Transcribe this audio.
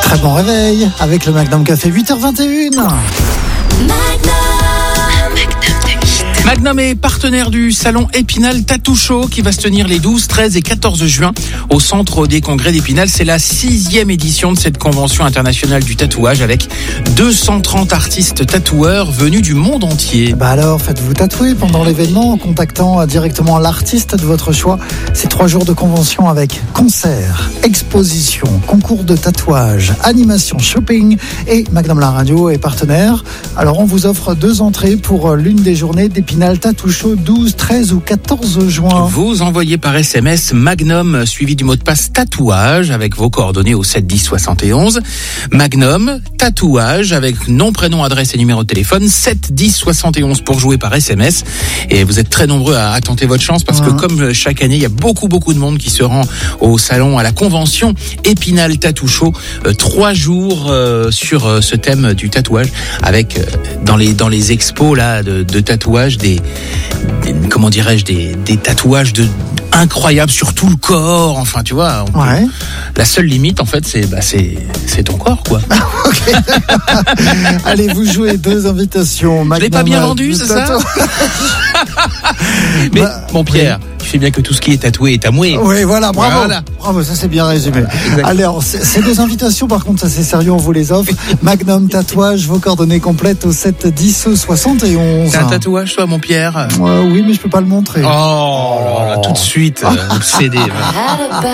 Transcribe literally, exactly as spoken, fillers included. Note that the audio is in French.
Très bon réveil avec le Magnum Café, huit heures vingt et une. Magnum est partenaire du salon Épinal Tattoo Show qui va se tenir les douze, treize et quatorze juin au centre des congrès d'Épinal. C'est la sixième édition de cette convention internationale du tatouage avec deux cent trente artistes tatoueurs venus du monde entier. Bah alors, faites-vous tatouer pendant l'événement en contactant directement l'artiste de votre choix. C'est trois jours de convention avec concerts, expositions, concours de tatouage, animation, shopping et Magnum la radio est partenaire. Alors on vous offre deux entrées pour l'une des journées d'Épinal Tattoo Show douze, treize ou quatorze juin. Vous envoyez par S M S Magnum suivi du mot de passe tatouage avec vos coordonnées au sept dix soixante et onze. Magnum tatouage avec nom, prénom, adresse et numéro de téléphone sept dix soixante et onze pour jouer par S M S. Et vous êtes très nombreux à, à tenter votre chance parce ouais. que comme chaque année, il y a beaucoup beaucoup de monde qui se rend au salon, à la convention Épinal Tattoo Show. Euh, trois jours euh, sur euh, ce thème du tatouage avec euh, dans les dans les expos là de, de tatouage des Des, comment dirais-je, des, des tatouages de, incroyables sur tout le corps. Enfin, tu vois, on ouais. peut, la seule limite, en fait, c'est, bah, c'est, c'est ton corps, quoi. Okay. Allez, vous jouez deux invitations. Je l'ai pas bien vendu, c'est ça? Mais, bah, mon Pierre, oui. tu sais bien que tout ce qui est tatoué est amoué. Oui, voilà, bravo. Voilà. Bravo, ça c'est bien résumé. Exactement. Alors, ces deux invitations, par contre, ça c'est sérieux, on vous les offre. Magnum tatouage, vos coordonnées complètes au sept dix soixante et onze. C'est un tatouage, toi, mon Pierre? euh, Oui, mais je peux pas le montrer. Oh, là, là, tout de suite, euh, obsédé.